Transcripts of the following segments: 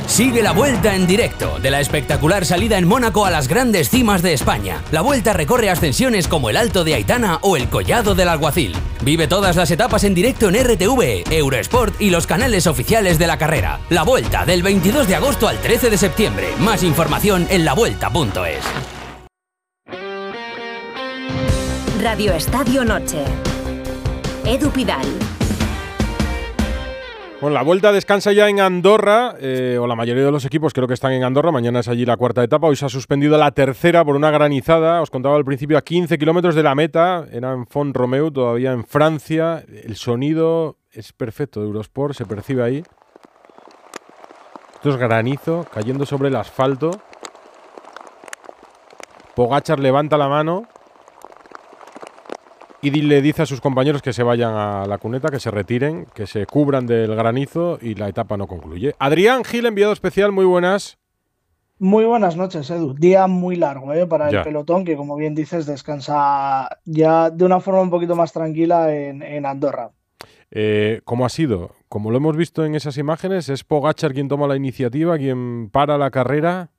Sigue la Vuelta en directo, de la espectacular salida en Mónaco a las grandes cimas de España. La Vuelta recorre ascensiones como el Alto de Aitana o el Collado del Alguacil. Vive todas las etapas en directo en RTV, Eurosport y los canales oficiales de la carrera. La Vuelta, del 22 de agosto al 13 de septiembre. Más información en lavuelta.es. Radio Estadio Noche. Edu Pidal. Bueno, la Vuelta descansa ya en Andorra, o la mayoría de los equipos creo que están en Andorra. Mañana es allí la cuarta etapa. Hoy se ha suspendido la tercera por una granizada. Os contaba al principio, a 15 kilómetros de la meta. Era en Font-Romeu, todavía en Francia. El sonido es perfecto de Eurosport, se percibe ahí. Esto es granizo cayendo sobre el asfalto. Pogačar levanta la mano y le dice a sus compañeros que se vayan a la cuneta, que se retiren, que se cubran del granizo y la etapa no concluye. Adrián Gil, enviado especial, muy buenas. Muy buenas noches, Edu. Día muy largo para Ya. el pelotón, que como bien dices, descansa ya de una forma un poquito más tranquila en Andorra. ¿Cómo ha sido? Como lo hemos visto en esas imágenes, ¿es Pogačar quien toma la iniciativa, quien para la carrera?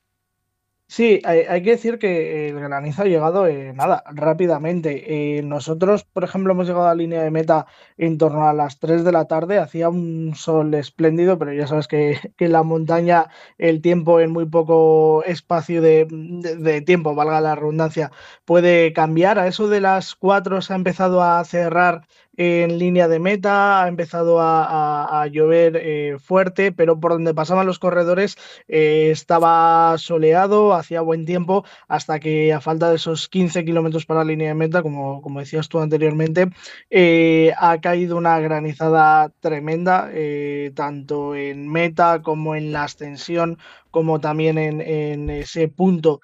Sí, hay que decir que el granizo ha llegado rápidamente. Nosotros, por ejemplo, hemos llegado a la línea de meta en torno a las 3 de la tarde. Hacía un sol espléndido, pero ya sabes que en la montaña el tiempo en muy poco espacio de tiempo, valga la redundancia, puede cambiar. A eso de las 4 se ha empezado a cerrar en línea de meta, ha empezado a llover fuerte, pero por donde pasaban los corredores estaba soleado, hacía buen tiempo, hasta que a falta de esos 15 kilómetros para la línea de meta, como decías tú anteriormente, ha caído una granizada tremenda, tanto en meta como en la ascensión, como también en ese punto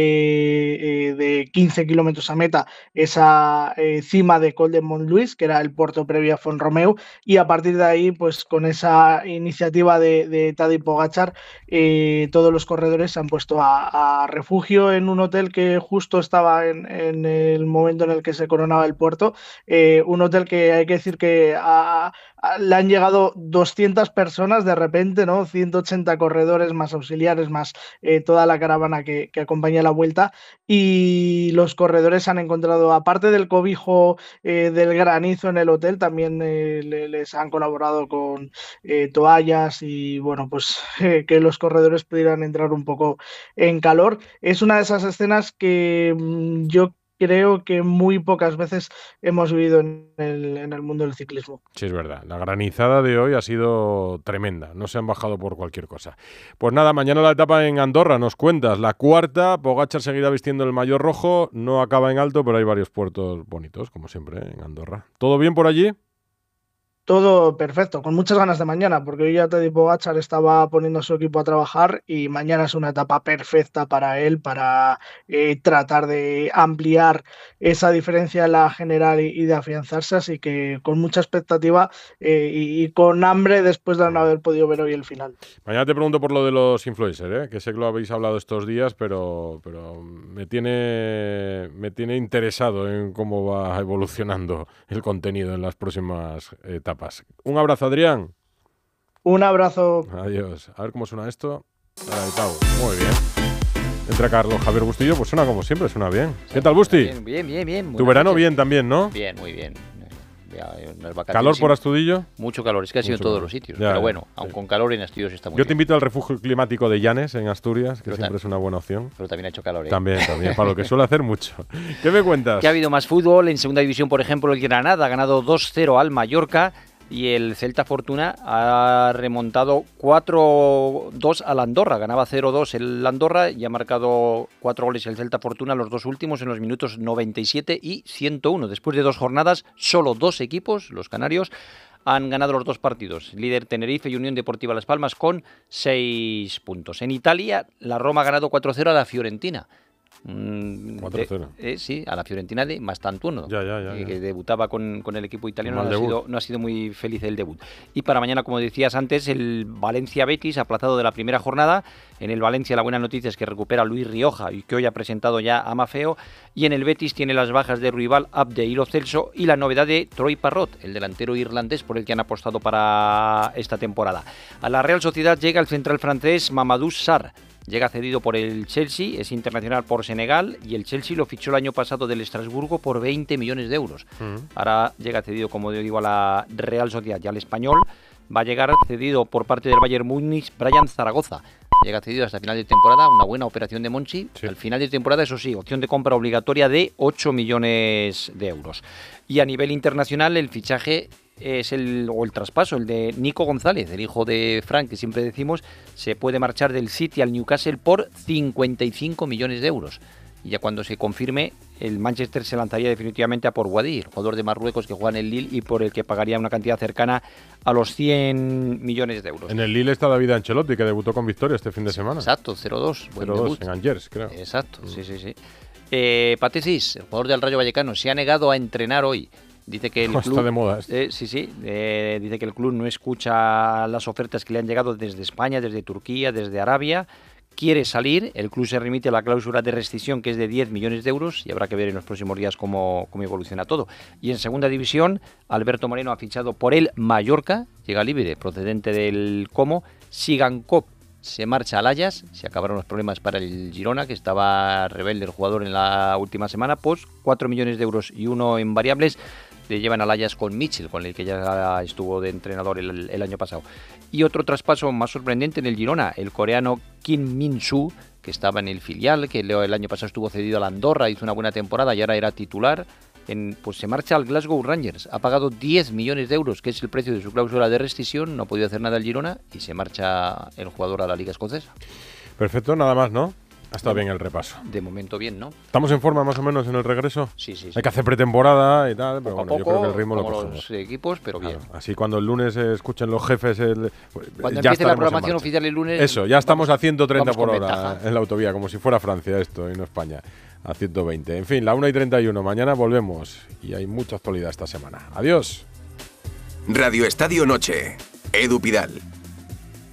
de 15 kilómetros a meta, esa cima de Col de Montluís, que era el puerto previo a Font-Romeu, y a partir de ahí, pues con esa iniciativa de Tadej Pogačar, todos los corredores se han puesto a refugio en un hotel que justo estaba en el momento en el que se coronaba el puerto, un hotel que hay que decir que le han llegado 200 personas de repente, ¿no? 180 corredores más auxiliares, más toda la caravana que acompaña la vuelta, y los corredores han encontrado, aparte del cobijo del granizo en el hotel, también les han colaborado con toallas y bueno, pues que los corredores pudieran entrar un poco en calor. Es una de esas escenas que yo creo que muy pocas veces hemos vivido en el mundo del ciclismo. Sí, es verdad. La granizada de hoy ha sido tremenda. No se han bajado por cualquier cosa. Pues nada, mañana la etapa en Andorra, nos cuentas. La cuarta, Pogačar seguirá vistiendo el maillot rojo. No acaba en alto, pero hay varios puertos bonitos, como siempre, en Andorra. ¿Todo bien por allí? Todo perfecto, con muchas ganas de mañana, porque hoy ya Tadej Pogačar estaba poniendo a su equipo a trabajar y mañana es una etapa perfecta para él, para tratar de ampliar esa diferencia en la general y de afianzarse, así que con mucha expectativa y con hambre después de no haber podido ver hoy el final. Mañana te pregunto por lo de los influencers, que sé que lo habéis hablado estos días, pero me tiene interesado en cómo va evolucionando el contenido en las próximas etapas. Un abrazo, Adrián. Un abrazo. Adiós. A ver cómo suena esto. Ahí, Pau. Muy bien. Entra Carlos Javier Bustillo, pues suena como siempre, suena bien. ¿Qué tal, Busti? Bien. Tu verano bien también, ¿no? Bien, muy bien. ¿Calor por Astudillo? Mucho calor, es que ha sido en todos los sitios. Ya, pero bueno, sí. aun con calor en Astudillo está muy bien. Yo te invito al refugio climático de Llanes, en Asturias, que Pero siempre es una buena opción. Pero también ha hecho calor, ¿eh? También, para lo que suele hacer mucho. ¿Qué me cuentas? Que ha habido más fútbol. En segunda división, por ejemplo, el Granada ha ganado 2-0 al Mallorca. Y el Celta Fortuna ha remontado 4-2 al Andorra. Ganaba 0-2 el Andorra y ha marcado 4 goles el Celta Fortuna, los dos últimos en los minutos 97 y 101. Después de 2 jornadas, solo 2 equipos, los canarios, han ganado los 2 partidos. Líder Tenerife y Unión Deportiva Las Palmas con 6 puntos. En Italia, la Roma ha ganado 4-0 a la Fiorentina. Sí, a la Fiorentina de Mastantuono, Ya. que debutaba con el equipo italiano. No ha sido muy feliz el debut. Y para mañana, como decías antes, el Valencia-Betis, aplazado de la primera jornada. En el Valencia la buena noticia es que recupera a Luis Rioja y que hoy ha presentado ya a Mafeo. Y en el Betis tiene las bajas de Ruibal, Abde y Lo Celso y la novedad de Troy Parrott, el delantero irlandés por el que han apostado para esta temporada. A la Real Sociedad llega el central francés Mamadou Sarr. Llega cedido por el Chelsea, es internacional por Senegal y el Chelsea lo fichó el año pasado del Estrasburgo por 20 millones de euros. Ahora llega cedido, como digo, a la Real Sociedad. Y al Español va a llegar cedido por parte del Bayern Múnich Brian Zaragoza. Llega cedido hasta final de temporada, una buena operación de Monchi. Sí. Al final de temporada, eso sí, opción de compra obligatoria de 8 millones de euros. Y a nivel internacional, el fichaje es el traspaso, el de Nico González, el hijo de Frank, que siempre decimos, se puede marchar del City al Newcastle por 55 millones de euros. Y ya cuando se confirme, el Manchester se lanzaría definitivamente a por Wadi, el jugador de Marruecos que juega en el Lille y por el que pagaría una cantidad cercana a los 100 millones de euros. En el Lille está David Ancelotti, que debutó con victoria este fin de semana. Exacto, 0-2. 0-2 en Angers, creo. Exacto, sí. Patesis, el jugador del Rayo Vallecano, se ha negado a entrenar hoy. Dice que el club está de moda. Dice que el club no escucha las ofertas que le han llegado desde España, desde Turquía, desde Arabia. Quiere salir, el club se remite a la cláusula de rescisión que es de 10 millones de euros y habrá que ver en los próximos días cómo evoluciona todo. Y en segunda división, Alberto Moreno ha fichado por el Mallorca, llega libre, procedente del Como. Sigankov se marcha al Ajax, se acabaron los problemas para el Girona, que estaba rebelde el jugador en la última semana, pues 4 millones de euros y uno en variables le llevan al Ajax con Mitchell, con el que ya estuvo de entrenador el año pasado. Y otro traspaso más sorprendente en el Girona, el coreano Kim Min-soo, que estaba en el filial, que el año pasado estuvo cedido a la Andorra, hizo una buena temporada y ahora era titular. Pues se marcha al Glasgow Rangers, ha pagado 10 millones de euros, que es el precio de su cláusula de rescisión, no ha podido hacer nada el Girona y se marcha el jugador a la Liga Escocesa. Perfecto, nada más, ¿no? Ha estado bien el repaso. De momento bien, ¿no? ¿Estamos en forma más o menos en el regreso? Sí. Hay que hacer pretemporada y tal, pero poco, yo creo que el ritmo lo como cogemos. Los equipos, pero bien. Claro, así cuando el lunes escuchen los jefes... Cuando empiece la programación oficial el lunes... Eso, ya estamos a 130 por hora ventaja en la autovía, como si fuera Francia esto y no España, a 120. En fin, la 1:31, mañana volvemos y hay mucha actualidad esta semana. Adiós. Radio Estadio Noche, Edu Pidal.